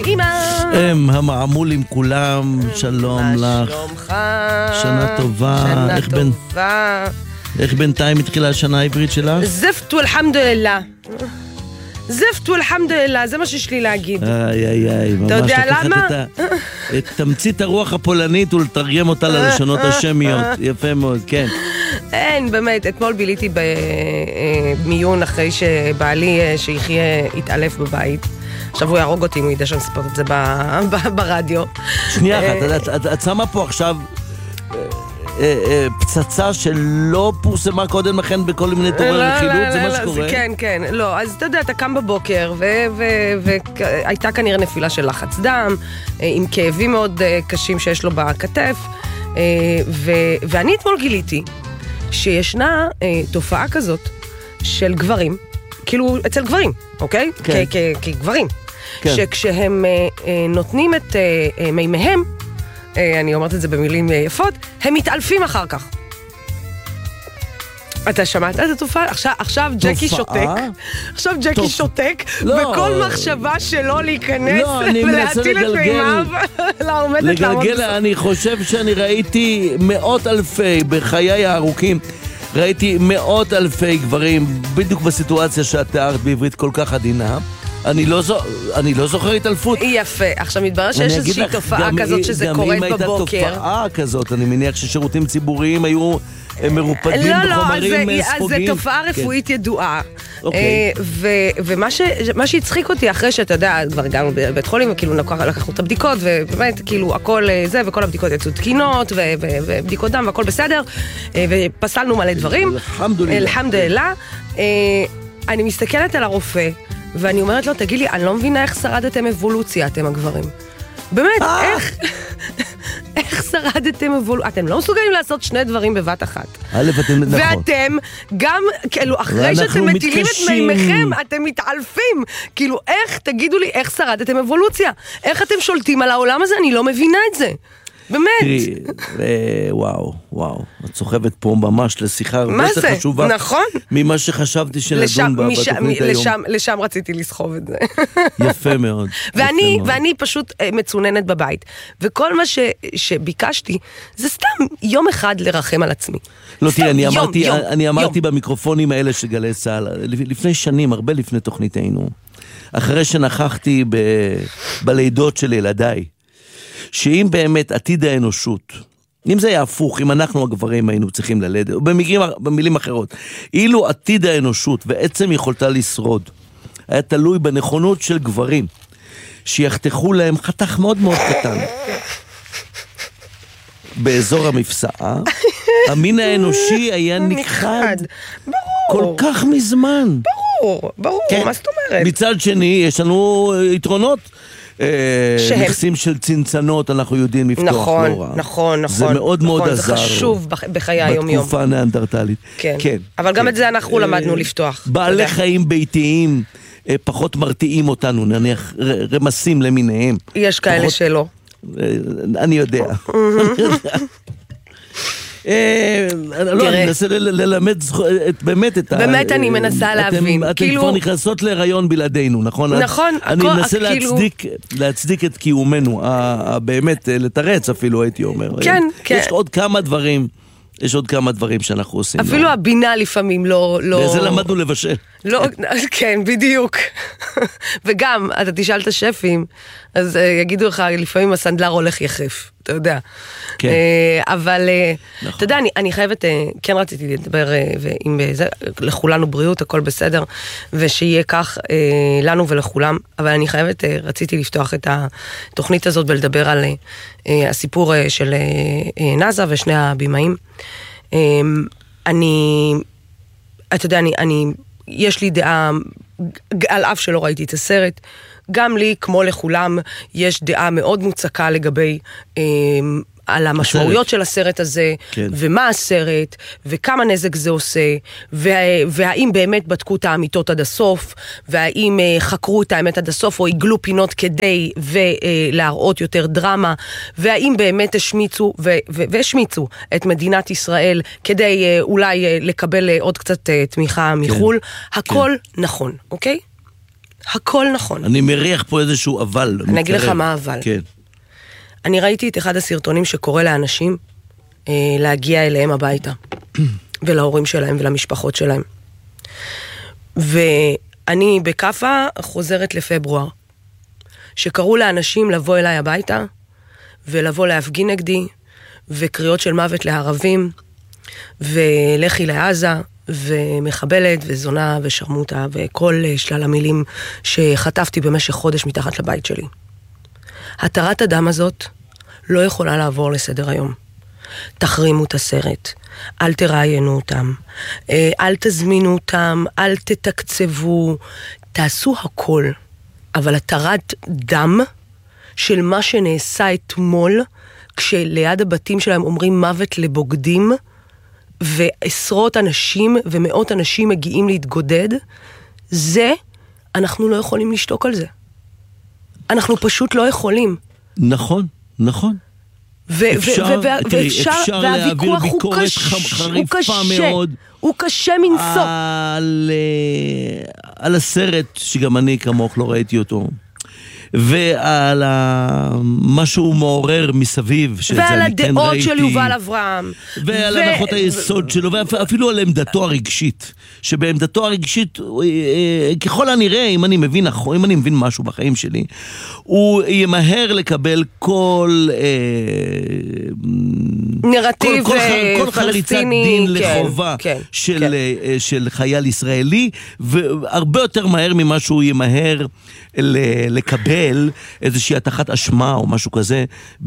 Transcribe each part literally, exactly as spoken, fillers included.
אמא! הם המעמולים כולם, שלום לך. שלומך. שנה טובה. שנה איך בין- טובה. איך בינתיים התחילה השנה העברית שלך? זפת ולחמדוללה. זפת ולחמדוללה, זה מה שיש לי להגיד. איי איי איי, ממש יודע לקחת למה? את ה- את תמצית הרוח הפולנית ולתרגם אותה ללשונות השמיות. יפה מאוד, כן. אין, באמת, אתמול ביליתי במיון אחרי שבעלי שיחיה התעלף בבית. עכשיו הוא יהרוג אותי אם הוא ידע שאני מספרת את זה ב- ב- ברדיו. שנייה אחת, את- את- את שמה פה עכשיו אה, אה, אה, פצצה שלא פורסמה קודם לכן בכל מיני תורי לא, רכילות, לא, זה לא, מה לא, שקורה? כן, כן, לא, אז אתה יודע, אתה קם בבוקר והייתה כנראה נפילה של לחץ דם, אה, עם כאבים מאוד אה, קשים שיש לו בכתף, אה, ו- ואני אתמול גיליתי שישנה אה, תופעה כזאת של גברים, כאילו אצל גברים, אוקיי? כן. כ- כ- כגברים, כן. שכשהם אה, אה, נותנים את אה, אה, מימיהם, אה, אני אומרת את זה במילים אה, יפות, הם מתעלפים אחר כך. אתה שמעת את התופעה? עכשיו, עכשיו ג'קי שותק. עכשיו ג'קי טוב. שותק, לא. וכל מחשבה שלו להיכנס לא, אני מנסה ולהטיל את לגלגל- מימיו לעומדת לעמוד לגלגל, בסוף. אני חושב שאני ראיתי מאות אלפי, בחיי הארוכים, ראיתי מאות אלפי גברים, בדיוק בסיטואציה שאת תיארת בעברית כל כך עדינה. אני לא, זו, אני לא זוכר התעלפות. יפה, עכשיו מתברר שיש אני אגיד איזושהי לך, תופעה גם- כזאת שזה גם קורית אם הייתה בבוקר. תופעה כזאת, אני מניח ששירותים ציבוריים היו אה, מרופדים לא, לא, אז בחומרים זה- אה, אז זה ספוגים. תופעה כן. רפואית ידועה. אוקיי. אה, ו- ומה ש- מה שהצחיק אותי אחרי שאתה יודע, כבר הגענו בבית חולים, וכאילו לקח- לקחנו את הבדיקות, ובאמת, כאילו, הכל אה, זה, וכל הבדיקות יצאו תקינות, ו- ו- ובדיקות דם, והכל בסדר, אה, ופסלנו מלא דברים. אלחמדולילlah. אלחמדולילlah. אה, אני מסתכלת על הרופא, ואני אומרת לו, תגיד לי, אני לא מבינה איך שרדתם אבולוציה, אתם הגברים. באמת, איך... איך שרדתם אבולוציה? אתם לא מסוגלים לעשות שני דברים בבת אחת. א', אתם, נכון. ואתם גם, כאילו, אחרי ואנחנו שאתם מטילים את מתקשים. מימיכם, אתם מתעלפים. כאילו, איך, תגידו לי, איך שרדתם אבולוציה? איך אתם שולטים על העולם הזה? אני לא מבינה את זה. באמת. תראי, אה, וואו, וואו, את סוחבת פה ממש לשיחה הרבה מה יותר זה? חשובה. נכון. ממה שחשבתי לשם, שנדון בה משם, בתוכנית היום. לשם, לשם רציתי לסחוב את זה. יפה מאוד. ואני, יפה מאוד. ואני פשוט אה, מצוננת בבית. וכל מה ש, שביקשתי, זה סתם יום אחד לרחם על עצמי. לא, סתם תראה, אני יום, אמרתי, יום, אני אמרתי יום. במיקרופונים האלה של גלי צה"ל, לפני שנים, הרבה לפני תוכניתנו, אחרי שנכחתי ב, בלידות של ילדיי, שאם באמת עתיד האנושות, אם זה היה הפוך, אם אנחנו הגברים היינו צריכים ללדת, או במילים, במילים אחרות, אילו עתיד האנושות ועצם יכולתה לשרוד, היה תלוי בנכונות של גברים, שיחתכו להם חתך מאוד מאוד קטן, באזור המפסעה, המין האנושי היה נכחד כל ברור, כך מזמן. ברור, ברור, כן. מה זאת אומרת? מצד שני, יש לנו אה, יתרונות. אה, שהם- נכסים של צנצנות, אנחנו יודעים לפתוח נכון, לא רע. נכון, נכון. זה מאוד מאוד נכון, עזר. זה חשוב בח- בחיי היום-יום. בתקופה הנאנדרטלית. כן. כן. אבל גם כן. את זה אנחנו אה, למדנו לפתוח. אתה בעלי יודע. חיים ביתיים אה, פחות מרתיעים אותנו, נניח ר- רמסים למיניהם. יש כאלה פחות- שלא. אה, אני יודע. אה, לא, תראה. אני מנסה ל- ללמד זכו- את- באמת את ה... באמת אני מנסה אתם- להבין, אתם כאילו- כבר נכנסות להיריון בלעדינו, נכון? נכון, אני הכל- מנסה כאילו- להצדיק, להצדיק את קיומנו, ה- ה- באמת, אה, לתרץ אפילו, הייתי אומר. כן, כן. יש עוד כמה דברים, יש עוד כמה דברים שאנחנו עושים. אפילו הבינה לפעמים לא... לא... וזה למדנו לבשל. לא, כן, בדיוק. וגם, אתה תשאל את השפים, אז אה, יגידו לך, לפעמים הסנדלר הולך יחף, אתה יודע. כן. אה, אבל, אה, נכון. אתה יודע, אני, אני חייבת, אה, כן רציתי לדבר, אה, ועם זה, לכולנו בריאות, הכל בסדר, ושיהיה כך אה, לנו ולכולם, אבל אני חייבת, אה, רציתי לפתוח את התוכנית הזאת ולדבר על אה, אה, הסיפור אה, של אה, אה, נאזה ושני הבימאים. אה, אני, אתה יודע, אני... אני יש לי דעה, על אף שלא ראיתי את הסרט, גם לי, כמו לכולם, יש דעה מאוד מוצקה לגבי, אה, על המשמעויות של הסרט הזה, כן. ומה הסרט, וכמה נזק זה עושה, וה, והאם באמת בדקו את האמיתות עד הסוף, והאם אה, חקרו את האמת עד הסוף, או עיגלו פינות כדי להראות יותר דרמה, והאם באמת השמיצו, ו, ו, והשמיצו את מדינת ישראל, כדי אה, אולי אה, לקבל אה, עוד קצת אה, תמיכה מחול. הכל נכון, אוקיי? הכל נכון. אני מריח פה איזשהו אבל. אני אגיד לך מה אבל. כן. אני ראיתי את אחד הסרטונים שקורא לאנשים אה, להגיע אליהם הביתה, ולהורים שלהם ולמשפחות שלהם. ואני בקפה חוזרת לפברואר, שקראו לאנשים לבוא אליי הביתה, ולבוא להפגין נגדי, וקריאות של מוות לערבים, ולכי לעזה, ומחבלת, וזונה, ושרמוטה, וכל שלל המילים שחטפתי במשך חודש מתחת לבית שלי. התרת הדם הזאת לא יכולה לעבור לסדר היום. תחרימו את הסרט, אל תראיינו אותם, אל תזמינו אותם, אל תתקצבו, תעשו הכל. אבל התרת דם של מה שנעשה אתמול, כשליד הבתים שלהם אומרים מוות לבוגדים, ועשרות אנשים ומאות אנשים מגיעים להתגודד, זה, אנחנו לא יכולים לשתוק על זה. אנחנו פשוט לא יכולים. נכון, נכון. ואפשר להעביר ביקורת חריפה מאוד. הוא קשה מנסות. על הסרט, שגם אני כמוך לא ראיתי אותו. ועל מה שהוא מעורר מסביב, ועל הדעות של יובל אברהם, ועל הנחות היסוד שלו, ואפילו על עמדתו הרגשית, שבעמדתו הרגשית, ככל הנראה, אם אני מבין, אם אני מבין משהו בחיים שלי, הוא ימהר לקבל כל נרטיב כל חריצת דין לחובה של חייל ישראלי, והרבה יותר מהר ממה שהוא ימהר לקבל איזושהי התחת אשמה או משהו כזה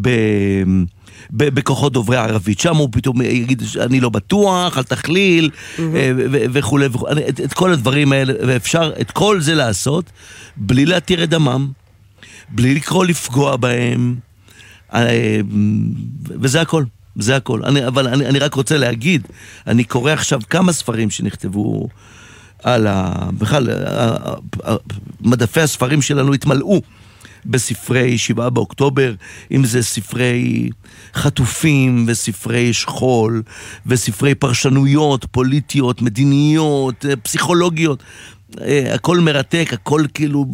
בכוחות דוברי ערבית. שם הוא פתאום יגיד, אני לא בטוח, אל תכליל, וכו' וכו'. את כל הדברים האלה, ואפשר את כל זה לעשות בלי להתיר את דמם, בלי לקרוא לפגוע בהם, וזה הכל. זה הכל. אני, אבל אני, אני רק רוצה להגיד, אני קורא עכשיו כמה ספרים שנכתבו על ה... בכלל, מדפי הספרים שלנו התמלאו בספרי שבעה באוקטובר, אם זה ספרי חטופים וספרי שכול וספרי פרשנויות פוליטיות, מדיניות, פסיכולוגיות, הכל מרתק, הכל כאילו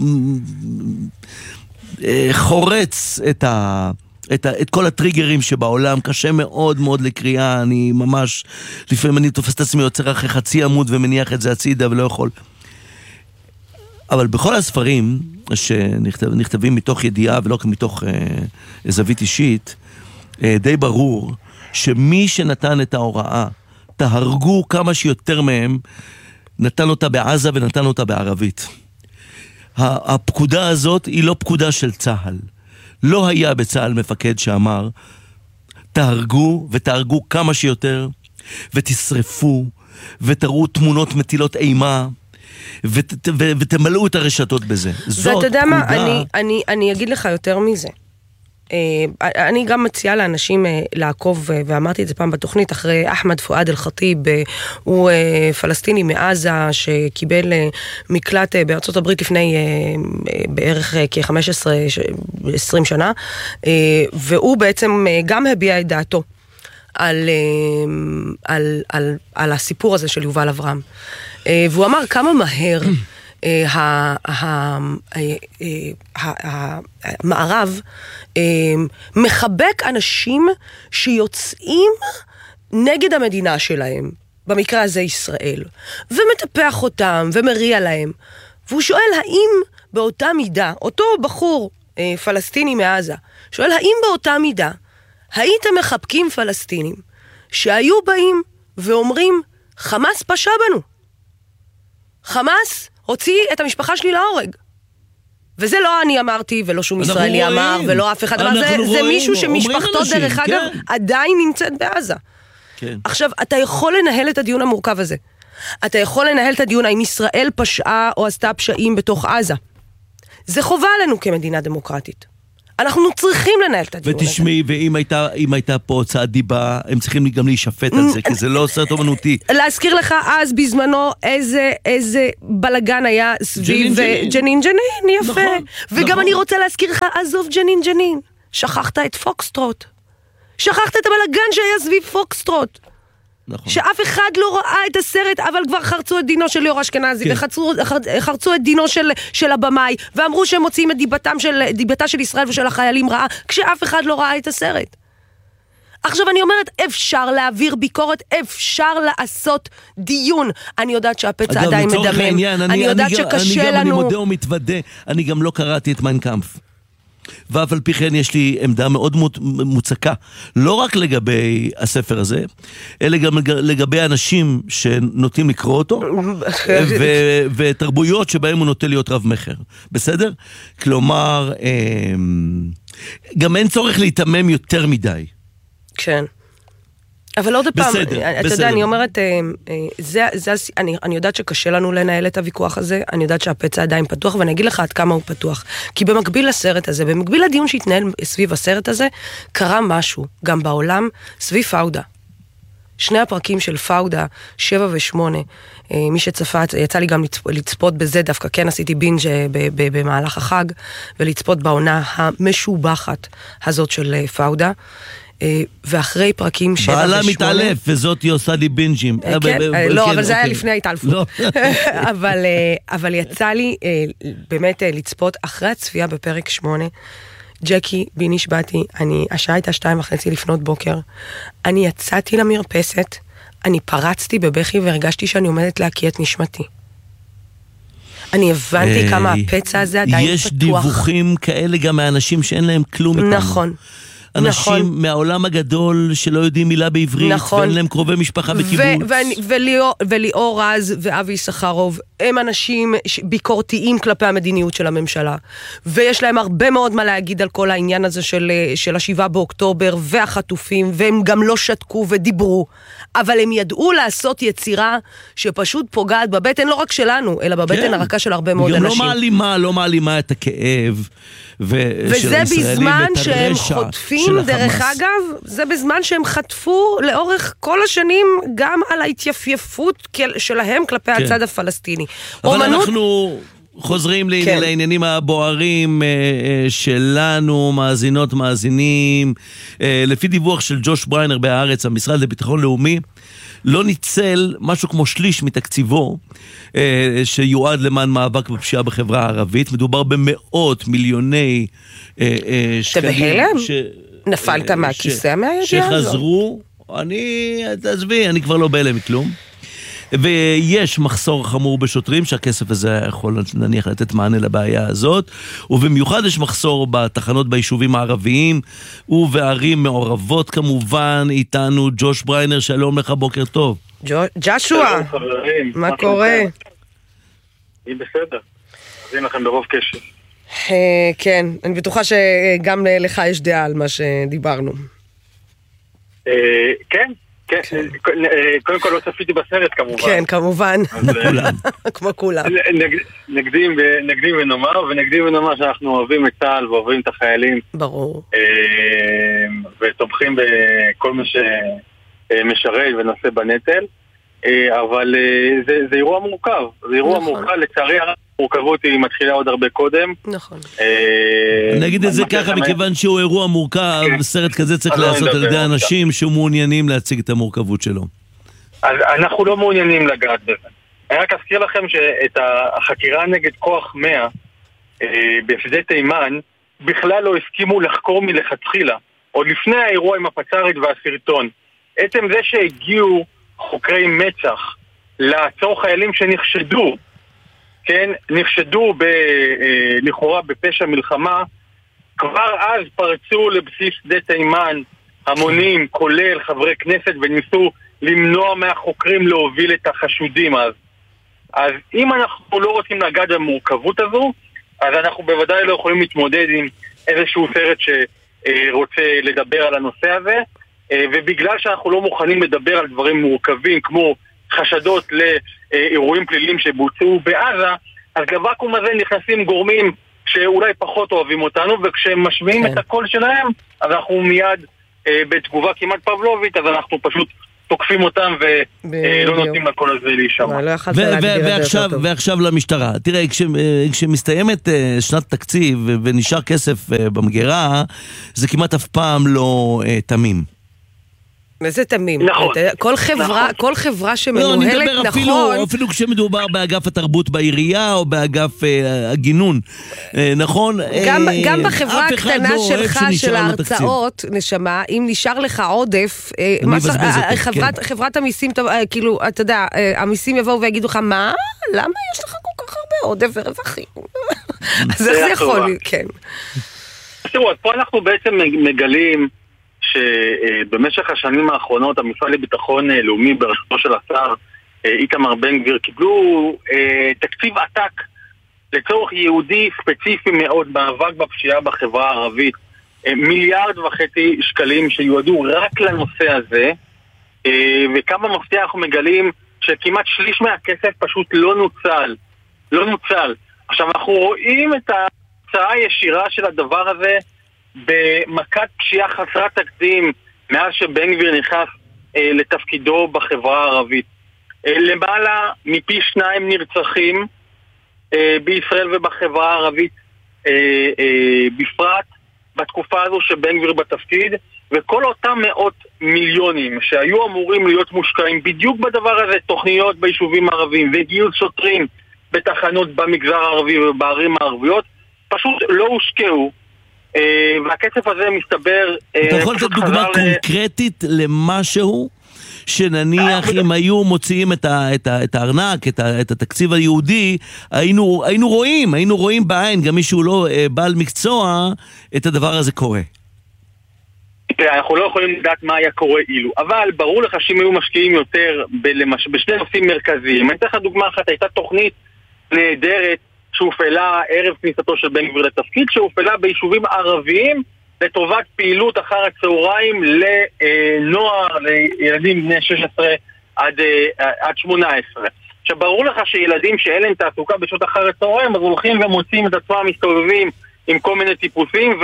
חורץ את ה... את, את כל הטריגרים שבעולם, קשה מאוד מאוד לקריאה, אני ממש, לפעמים אני תופס את עצמי, יוצר אחרי חצי עמוד ומניח את זה הצידה ולא יכול. אבל בכל הספרים שנכתבים מתוך ידיעה ולא מתוך אה, זווית אישית, אה, די ברור שמי שנתן את ההוראה, תהרגו כמה שיותר מהם, נתן אותה בעזה ונתן אותה בערבית. הפקודה הזאת היא לא פקודה של צהל. לא היה בצהל מפקד שאמר, תהרגו ותהרגו כמה שיותר, ותשרפו, ותראו תמונות מטילות אימה, ות, ו, ותמלאו את הרשתות בזה. זאת ואתה יודע מה, פקודה... אני, אני, אני אגיד לך יותר מזה. אני גם מציעה לאנשים לעקוב, ואמרתי את זה פעם בתוכנית, אחרי אחמד פואד אל-חטיב, הוא פלסטיני מעזה שקיבל מקלט בארצות הברית לפני בערך כ-חמש עשרה עשרים שנה, והוא בעצם גם הביע את דעתו על, על, על, על הסיפור הזה של יובל אברהם. והוא אמר כמה מהר המערב מחבק אנשים שיוצאים נגד המדינה שלהם, במקרה הזה ישראל, ומטפח אותם ומריע להם. והוא שואל האם באותה מידה, אותו בחור פלסטיני מעזה, שואל האם באותה מידה הייתם מחבקים פלסטינים שהיו באים ואומרים חמאס פשע בנו, חמאס הוציא את המשפחה שלי להורג. וזה לא אני אמרתי, ולא שום ישראלי אמר, ולא אף אחד אמר, זה, זה מישהו שמשפחתו דרך אגב כן. עדיין נמצאת בעזה. כן. עכשיו, אתה יכול לנהל את הדיון המורכב הזה. אתה יכול לנהל את הדיון האם ישראל פשעה או עשתה פשעים בתוך עזה. זה חובה עלינו כמדינה דמוקרטית. אנחנו צריכים לנהל את הדיון הזה. ותשמעי, ואם הייתה, אם הייתה פה הוצאת דיבה, הם צריכים גם להישפט על זה, כי זה לא סרט אומנותי. להזכיר לך אז בזמנו איזה, איזה בלגן היה סביב ג'נין ג'נין, יפה. וגם אני רוצה להזכיר לך, עזוב ג'נין ג'נין. שכחת את פוקסטרוט. שכחת את הבלגן שהיה סביב פוקסטרוט. נכון. שאף אחד לא ראה את הסרט, אבל כבר חרצו את דינו של ליאור אשכנזי, כן. וחרצו, חרצו את דינו של, של הבמאי, ואמרו שהם מוצאים את דיבתם של, דיבתה של ישראל ושל החיילים רעה, כשאף אחד לא ראה את הסרט. עכשיו אני אומרת, אפשר להעביר ביקורת, אפשר לעשות דיון. אני יודעת שהפצע עדיין מדמם. העניין, אני, אני יודעת אני שקשה גם, לנו... אני מודה ומתוודה, אני גם לא קראתי את מיין קאמפף. ואף על פי כן יש לי עמדה מאוד מוצקה, לא רק לגבי הספר הזה, אלא גם לגבי אנשים שנוטים לקרוא אותו, ו- ותרבויות שבהם הוא נוטה להיות רב מחר. בסדר? כלומר, גם אין צורך להתאמם יותר מדי. כן. אבל עוד פעם, בסדר, אתה בסדר. יודע, אני אומרת, זה, זה, אני, אני יודעת שקשה לנו לנהל את הוויכוח הזה, אני יודעת שהפצע עדיין פתוח, ואני אגיד לך עד כמה הוא פתוח. כי במקביל לסרט הזה, במקביל לדיון שהתנהל סביב הסרט הזה, קרה משהו, גם בעולם, סביב פאודה. שני הפרקים של פאודה, שבע ושמונה, מי שצפה, יצא לי גם לצפות בזה, דווקא כן עשיתי בינג' במהלך החג, ולצפות בעונה המשובחת הזאת של פאודה. ואחרי פרקים שבע ושמונה... בעלה מתעלף, וזאת היא עושה לי בינג'ים. לא, אבל זה היה לפני ההתעלפות. אבל יצא לי באמת לצפות אחרי הצפייה בפרק שמונה, ג'קי, בי נשבעתי, השעה הייתה שתיים וחצי לפנות בוקר, אני יצאתי למרפסת, אני פרצתי בבכי והרגשתי שאני עומדת להקיא את נשמתי. אני הבנתי כמה הפצע הזה עדיין פתוח. יש דיווחים כאלה גם מאנשים שאין להם כלום איתם. נכון. אנשים נכון. מהעולם הגדול שלא יודעים מילה בעברית, נכון. ואין להם קרובי משפחה בקיבוץ. וליאור רז ואבי סחרוב, הם אנשים ביקורתיים כלפי המדיניות של הממשלה, ויש להם הרבה מאוד מה להגיד על כל העניין הזה של, של השבעה באוקטובר והחטופים, והם גם לא שתקו ודיברו, אבל הם ידעו לעשות יצירה שפשוט פוגעת בבטן, לא רק שלנו, אלא בבטן כן. הרכה של הרבה מאוד גם אנשים. לא מעלימה, לא מעלימה את הכאב, וזה בזמן שהם חוטפים, דרך אגב, זה בזמן שהם חטפו לאורך כל השנים גם על ההתייפייפות שלהם כלפי כן. הצד הפלסטיני. אבל אומנות... אנחנו חוזרים כן. לעניינים הבוערים שלנו, מאזינות, מאזינים. לפי דיווח של ג'וש בריינר בהארץ, המשרד לביטחון לאומי, לא ניצל משהו כמו שליש מתקציבו אה, שיועד למען מאבק בפשיעה בחברה הערבית. מדובר במאות מיליוני אה, אה, שקלים. ש... נפלת אה, מהכיסא מהידיעה הזאת? שחזרו, אני, תעזבי, אני כבר לא בהלם מכלום. ויש מחסור חמור בשוטרים, שהכסף הזה יכול נניח לתת מענה לבעיה הזאת, ובמיוחד יש מחסור בתחנות ביישובים הערביים, ובערים מעורבות כמובן. איתנו ג'וש בריינר, שלום לך, בוקר טוב. ג'שוע, מה קורה? היא בסדר, אז אין לכם ברוב קשר. כן, אני בטוחה שגם לך יש דעה על מה שדיברנו. כן. כן, קודם כל לא צפיתי בסרט כמובן. כן, כמובן. כמו כולם. נקדים ונאמר, ונקדים ונאמר שאנחנו אוהבים את צה"ל ואוהבים את החיילים. ברור. ותומכים בכל מי שמשרת ונושא בנטל. אבל זה אירוע מורכב. זה אירוע מורכב, לצערי הרב. מורכבות היא מתחילה עוד הרבה קודם. נכון. נגיד את זה ככה, מכיוון שהוא אירוע מורכב, סרט כזה צריך לעשות על ידי אנשים שמעוניינים להציג את המורכבות שלו. אז אנחנו לא מעוניינים לגעת בזה. אני רק אזכיר לכם שאת החקירה נגד כוח מאה בפסדי תימן, בכלל לא הסכימו לחקור מלכתחילה, עוד לפני האירוע עם הפצ"רית והסרטון. עצם זה שהגיעו חוקרי מצ"ח לעצור חיילים שנחשדו, כן, נחשדו ב, אה, לכאורה בפשע מלחמה, כבר אז פרצו לבסיס שדה תימן המונים, כולל חברי כנסת, וניסו למנוע מהחוקרים להוביל את החשודים אז. אז אם אנחנו לא רוצים לגעת במורכבות הזו, אז אנחנו בוודאי לא יכולים להתמודד עם איזשהו סרט שרוצה לדבר על הנושא הזה, ובגלל שאנחנו לא מוכנים לדבר על דברים מורכבים כמו חשדות לאירועים פליליים שבוצעו בעזה, אז לוואקום הזה נכנסים גורמים שאולי פחות אוהבים אותנו, וכשהם משמיעים כן. את הקול שלהם, אז אנחנו מיד אה, בתגובה כמעט פבלובית, אז אנחנו פשוט תוקפים אותם ולא נותנים לקול הזה להישמע. לא ועכשיו, ועכשיו למשטרה. תראה, כש, כשמסתיימת שנת תקציב ונשאר כסף במגירה, זה כמעט אף פעם לא תמים. וזה תמים. נכון. כל חברה, נכון. כל חברה לא, שמנוהלת אני מדבר נכון... אפילו, אפילו כשמדובר באגף התרבות בעירייה, או באגף אה, הגינון, אה, נכון? גם, אה, גם בחברה הקטנה לא שלך, של ההרצאות, נשמה, אם נשאר לך עודף, אה, מס, אה, חברת, כן. חברת המיסים, אה, כאילו, אתה יודע, אה, המיסים יבואו ויגידו לך, מה? למה יש לך כל כך הרבה עודף ורווחים? אז איך זה יכול לי? כן. תראו, פה אנחנו בעצם מגלים שבמשך השנים האחרונות המשרד לביטחון לאומי בראשותו של השר איתמר בן גביר קיבלו תקציב עתק לצורך יהודי ספציפי מאוד מאבק בפשיעה בחברה הערבית, מיליארד וחצי שקלים שיועדו רק לנושא הזה, וכמה מפתיע אנחנו מגלים שכמעט שליש מהכסף פשוט לא נוצל, לא נוצל. עכשיו אנחנו רואים את ההצעה הישירה של הדבר הזה במכת פשיעה חסרת תקדים מאז שבן גביר נכנס אה, לתפקידו בחברה הערבית. אה, למעלה מפי שניים נרצחים אה, בישראל ובחברה הערבית אה, אה, בפרט בתקופה הזו שבן גביר בתפקיד, וכל אותם מאות מיליונים שהיו אמורים להיות מושקעים בדיוק בדבר הזה, תוכניות ביישובים הערביים וגיוס שוטרים בתחנות במגזר הערבי ובערים הערביות, פשוט לא הושקעו, והכסף הזה מסתבר... אתה יכול לתת דוגמה קונקרטית למשהו שנניח אם היו מוציאים את הארנק, את התקציב היהודי, היינו רואים, היינו רואים בעין, גם מישהו לא בעל מקצוע, את הדבר הזה קורה. אנחנו לא יכולים לדעת מה היה קורה אילו, אבל ברור לך שאם היו משקיעים יותר בשני נושאים מרכזיים. אני אתן לך דוגמה אחת, הייתה תוכנית נהדרת שהופעלה ערב כניסתו של בן גביר לתפקיד, שהופעלה ביישובים ערביים לטובת פעילות אחר הצהריים לנוער, לילדים בני שש עשרה עד, עד שמונה עשרה. עכשיו ברור לך שילדים שאין להם תעסוקה בשעות אחר הצהריים, אז הולכים ומוצאים את עצמם מסתובבים עם כל מיני טיפוסים, ו,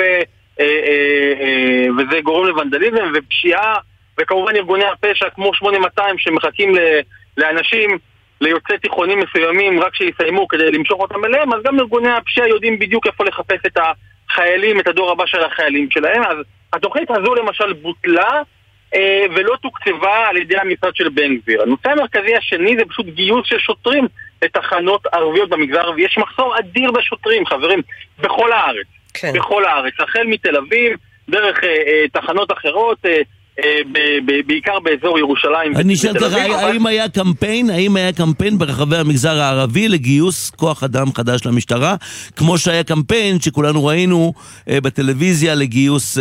וזה גורם לוונדליזם ופשיעה, וכמובן ארגוני הפשע כמו שמונה מאתיים שמחכים לאנשים, ליוצאי תיכונים מסוימים רק שיסיימו כדי למשוך אותם אליהם, אז גם ארגוני הפשיעה יודעים בדיוק איפה לחפש את החיילים, את הדור הבא של החיילים שלהם. אז התוכנית הזו למשל בוטלה אה, ולא תוקצבה על ידי המשרד של בן גביר. הנושא המרכזי השני זה פשוט גיוס של שוטרים לתחנות ערביות במגזר הערבי. יש מחסור אדיר בשוטרים, חברים, בכל הארץ. כן. בכל הארץ, החל מתל אביב, דרך אה, אה, תחנות אחרות, אה, בעיקר באזור ירושלים. אני שואל לך, האם היה קמפיין, האם היה קמפיין ברחבי המגזר הערבי לגיוס כוח אדם חדש למשטרה, כמו שהיה קמפיין שכולנו ראינו בטלוויזיה לגיוס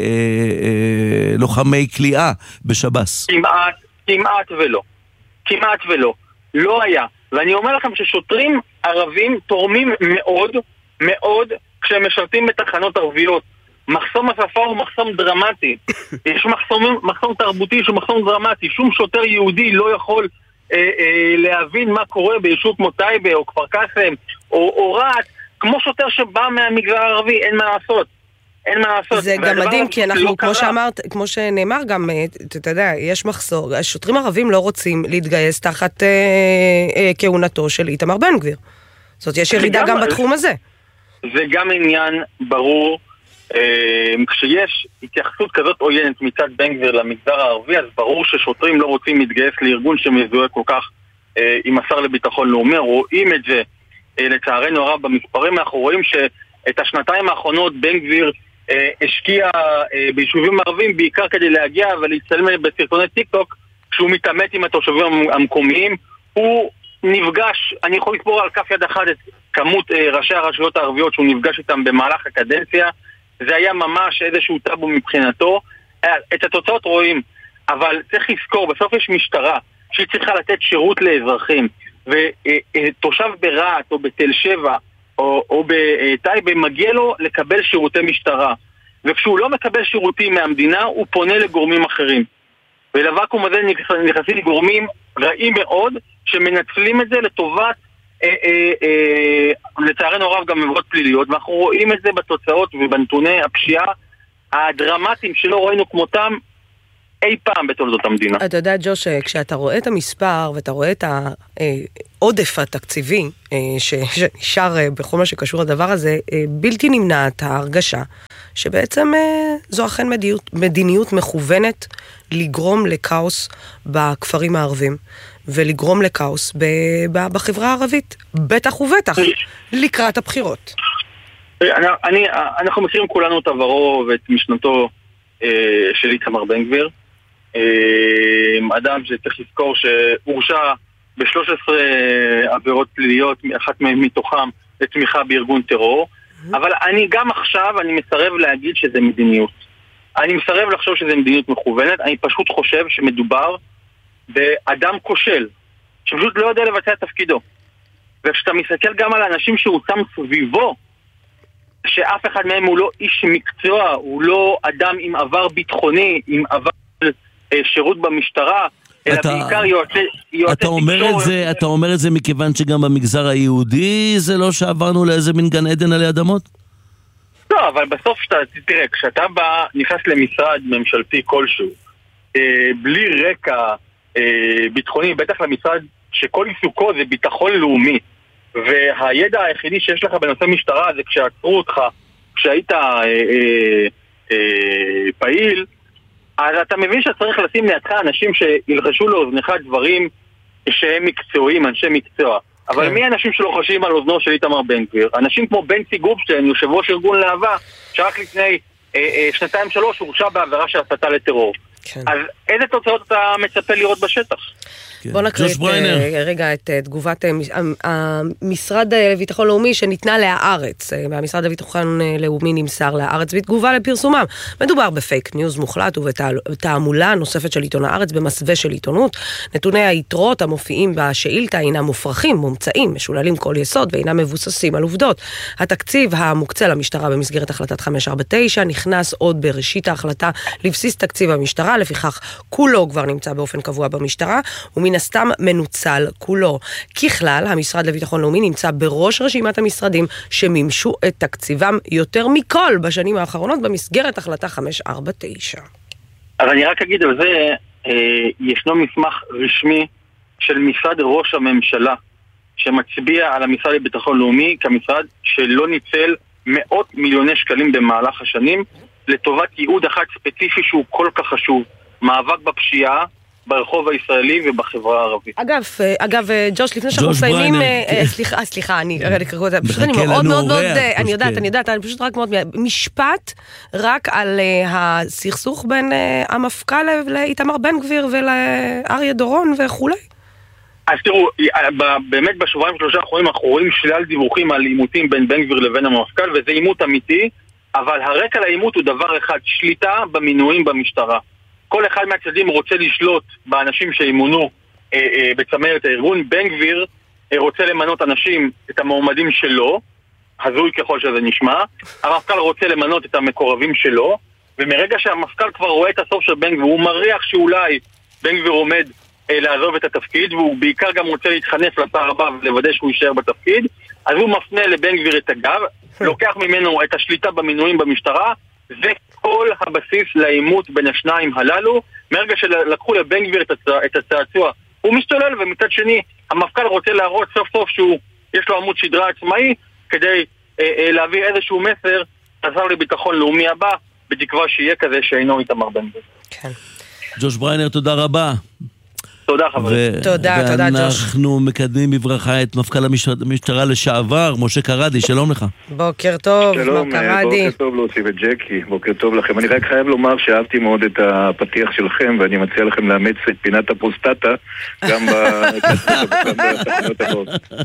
לוחמי כליאה בשב"ס? כמעט, כמעט ולא. כמעט ולא. לא היה. ואני אומר לכם ששוטרים ערבים תורמים מאוד, מאוד, כשהם משרתים בתחנות ערביות. מחסום השפה הוא מחסום דרמטי. יש מחסום, מחסום תרבותי שהוא מחסום דרמטי. שום שוטר יהודי לא יכול אה, אה, להבין מה קורה ביישוב כמו טייבה או כפר קאסם או, או רהט, כמו שוטר שבא מהמגזר הערבי. אין מה לעשות. אין מה לעשות. זה גם מדהים, כי אנחנו, לא כמו שאמרת, כמו שנאמר גם, אתה יודע, יש מחסור. השוטרים ערבים לא רוצים להתגייס תחת אה, אה, כהונתו של איתמר בן גביר. זאת יש ירידה גם, גם בתחום הזה. זה גם עניין ברור. כשיש התייחסות כזאת עוינת מצד בן גביר למגזר הערבי, אז ברור ששוטרים לא רוצים להתגייס לארגון שמזוהה כל כך עם השר לביטחון לאומי. רואים את זה לצערנו הרב במספרים. אנחנו רואים שאת השנתיים האחרונות בן גביר השקיע ביישובים ערבים בעיקר כדי להגיע ולהצטלם בסרטוני טיק טוק כשהוא מתאמת עם התושבים המקומיים. הוא נפגש, אני יכול לספור על כף יד אחת את כמות ראשי הרשויות הערביות שהוא נפגש איתם במהלך הקדנציה. זה היה ממש איזשהו טאבו מבחינתו. את התוצאות רואים, אבל צריך לזכור, בסוף יש משטרה שהיא צריכה לתת שירות לאזרחים, ותושב ברהט או בתל שבע או, או בטייבה מגיע לו לקבל שירותי משטרה, וכשהוא לא מקבל שירותים מהמדינה הוא פונה לגורמים אחרים, ולוואקום הזה נכנסים לגורמים רעים מאוד שמנצלים את זה לטובת אה, אה, אה, לצערנו הרב גם עבירות פליליות, ואנחנו רואים את זה בתוצאות ובנתוני הפשיעה הדרמטיים שלא ראינו כמותם אי פעם בתולדות המדינה. אתה יודע ג'וש, כשאתה רואה את המספר ואתה רואה את העודף התקציבי שנשאר בכל מה שקשור לדבר הזה, בלתי נמנעת ההרגשה שבעצם זו אכן מדיניות, מדיניות מכוונת לגרום לקאוס בכפרים הערבים, ולגרום לקאוס בחברה הערבית, בטח ובטח, לקראת הבחירות. אני, אנחנו מכירים כולנו את עברו ואת משנתו של איתמר בן גביר, אדם שצריך לזכור שהורשע ב-שלוש עשרה עבירות פליליות, אחת מהן מתוכם לתמיכה בארגון טרור, אבל אני גם עכשיו, אני מסרב להגיד שזה מדיניות. אני מסרב לחשוב שזה מדיניות מכוונת, אני פשוט חושב שמדובר באדם כושל, שפשוט לא יודע לבצע את תפקידו. וכשאתה מסתכל גם על האנשים שהוא שם סביבו, שאף אחד מהם הוא לא איש מקצוע, הוא לא אדם עם עבר ביטחוני, עם עבר שירות במשטרה, אלא אתה, בעיקר יועצי, יועצי אתה אומר את זה, אתה אומר את זה מכיוון שגם במגזר היהודי זה לא שעברנו לאיזה מין גן עדן עלי אדמות? לא, אבל בסוף שאתה, תראה, כשאתה בא, נכנס למשרד ממשלתי כלשהו, אה, בלי רקע אה, ביטחוני, בטח למשרד שכל עיסוקו זה ביטחון לאומי, והידע היחידי שיש לך בנושא משטרה זה כשעצרו אותך, כשהיית אה, אה, אה, פעיל, אז אתה מבין שצריך לשים לידך אנשים שילחשו לאוזנך דברים שהם מקצועיים, אנשי מקצוע. אבל מי האנשים שלא חושבים על אוזנו של איתמר בן גביר? אנשים כמו בנצי גופשטיין, יושב ראש ארגון להבה, שרק לפני אה, אה, שנתיים שלוש הורשע בעבירה של הסתה לטרור. כן. אז איזה תוצאות אתה מצפה לראות בשטח? כן. בוא נקריא את, רגע את תגובת המשרד לביטחון לאומי שניתנה להארץ. מהמשרד לביטחון לאומי נמסר להארץ בתגובה לפרסומם. מדובר בפייק ניוז מוחלט ובתעמולה נוספת של עיתון הארץ במסווה של עיתונות. נתוני היתרות המופיעים בשאילתה אינם מופרכים, מומצאים, משוללים כל יסוד ואינם מבוססים על עובדות. התקציב המוקצה למשטרה במסגרת החלטת חמש ארבע תשע נכנס עוד בראשית ההחלטה לבסיס תקציב המשטרה, לפיכך כולו כבר נמצא באופן קבוע במשטרה, ומן הסתם מנוצל כולו. ככלל, המשרד לביטחון לאומי נמצא בראש רשימת המשרדים שמימשו את תקציבם יותר מכל בשנים האחרונות במסגרת החלטה חמש ארבע תשע. אז אני רק אגיד על זה, אה, ישנו מסמך רשמי של משרד ראש הממשלה שמצביע על המשרד לביטחון לאומי כמשרד שלא ניצל מאות מיליוני שקלים במהלך השנים לטובת ייעוד אחד ספציפי שהוא כל כך חשוב, מאבק בפשיעה ברחוב הישראלי ובחברה הערבית. אגב, אגב, ג'וש, לפני שאנחנו מסיימים, סליחה, סליחה, אני פשוט אני מאוד מאוד מאוד, אני יודעת, אני יודעת, אני פשוט רק מאוד, משפט רק על הסכסוך בין המפכ"ל לאיתמר בן גביר ולאריה דורון וכולי. אז תראו, באמת בשבועיים שלושה האחרונים אנחנו רואים שלל דיווחים על עימותים בין בן גביר לבין המפכ"ל, וזה עימות אמיתי, אבל הרקע לעימות הוא דבר אחד, שליטה במינויים במשטרה. כל אחד מהצדדים רוצה לשלוט באנשים שימונו אה, אה, בצמרת הארגון. בן גביר אה, רוצה למנות אנשים, את המועמדים שלו, הזוי ככל שזה נשמע. המפכ"ל רוצה למנות את המקורבים שלו, ומרגע שהמפכ"ל כבר רואה את הסוף של בן גביר, הוא מריח שאולי בן גביר עומד אה, לעזוב את התפקיד, והוא בעיקר גם רוצה להתחנף לשר הבא ולוודא שהוא יישאר בתפקיד, אז הוא מפנה לבן גביר את הגב, לוקח ממנו את השליטה במינויים במשטרה, זה כל הבסיס לעימות בין השניים הללו. מרגע שלקחו לבן גביר את, הצע, את הצעצוע, הוא משתולל, ומצד שני המפכ"ל רוצה להראות סוף סוף שהוא יש לו עמוד שדרה עצמאי כדי אה, אה, להביא איזשהו מסר לשר לביטחון לאומי הבא, בתקווה שיהיה כזה שאינו איתמר בן גביר. כן. ג'וש בריינר, תודה רבה. תודה חברים. תודה, תודה ג'וש. ואנחנו מקדמים בברכה את מפכ"ל המשטרה לשעבר, משה קרדי, שלום לך. בוקר טוב, שלום, בוקר טוב להוסיף את ג'קי, בוקר טוב לכם. אני רק חייב לומר שאהבתי מאוד את הפתיח שלכם, ואני מציע לכם לאמץ את פינת הפרוסטטה, גם בתחנות הבאות.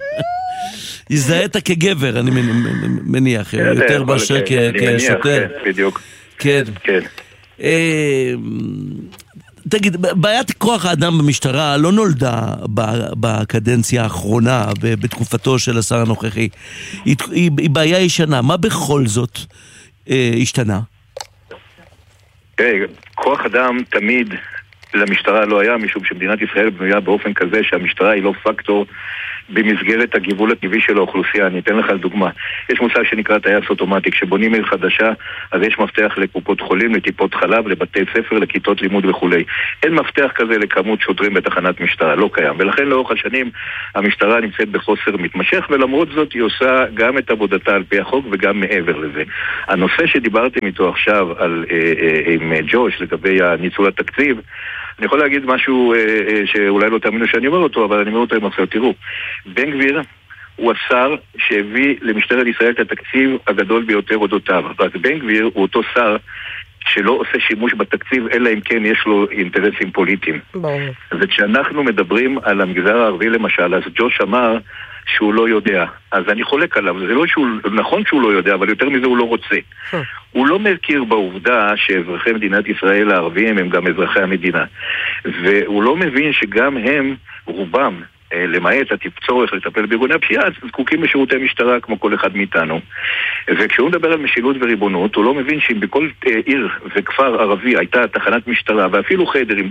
הזדהית כגבר, אני מניח, יותר מאשר כשוטר. בדיוק. כן. כן. תגיד, בעיית כוח האדם במשטרה לא נולדה בקדנציה האחרונה, בתקופתו של השר הנוכחי. היא, היא, היא בעיה ישנה. מה בכל זאת אה, השתנה? כן, כוח אדם תמיד למשטרה לא היה, משום שמדינת ישראל בנויה באופן כזה שהמשטרה היא לא פקטור במסגרת הגיבול הטבעי של האוכלוסייה. אני אתן לך דוגמה. יש מושג שנקרא טייס אוטומטי. כשבונים עיר חדשה, אז יש מפתח לקופות חולים, לטיפות חלב, לבתי ספר, לכיתות לימוד וכולי. אין מפתח כזה לכמות שוטרים בתחנת משטרה, לא קיים. ולכן לאורך השנים המשטרה נמצאת בחוסר מתמשך, ולמרות זאת היא עושה גם את עבודתה על פי החוק וגם מעבר לזה. הנושא שדיברתם איתו עכשיו על, אה, אה, עם ג'וש לגבי ניצול התקציב, אני יכול להגיד משהו אה, אה, שאולי לא תאמינו שאני אומר אותו, אבל אני אומר אותו עם אחר. תראו, בן גביר הוא השר שהביא למשטרת ישראל את התקציב הגדול ביותר אודותיו. אז בן גביר הוא אותו שר שלא עושה שימוש בתקציב, אלא אם כן יש לו אינטרסים פוליטיים. ברור. וכשאנחנו מדברים על המגזר הערבי למשל, אז ג'וש אמר שהוא לא יודע. אז אני חולק עליו. זה לא שהוא, נכון שהוא לא יודע, אבל יותר מזה הוא לא רוצה. הוא לא מכיר בעובדה שאזרחי מדינת ישראל הערבים הם גם אזרחי המדינה. והוא לא מבין שגם הם, רובם, למעט הצורך לטפל בארגוני הפשיעה, זקוקים לשירותי משטרה כמו כל אחד מאיתנו. וכשהוא מדבר על משילות וריבונות, הוא לא מבין שאם בכל עיר וכפר ערבי הייתה תחנת משטרה ואפילו חדר עם